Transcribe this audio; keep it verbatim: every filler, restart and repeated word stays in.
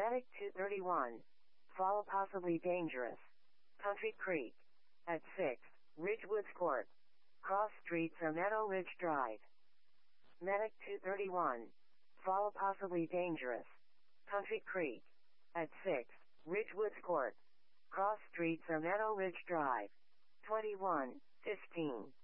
Medic two thirty-one. Fall possibly dangerous. Country Creek. At sixth, Ridgewoods Court. Cross streets or Meadow Ridge Drive. Medic two thirty-one. Fall possibly dangerous. Country Creek. At sixth, Ridgewoods Court. Cross streets or Meadow Ridge Drive. twenty-one fifteen.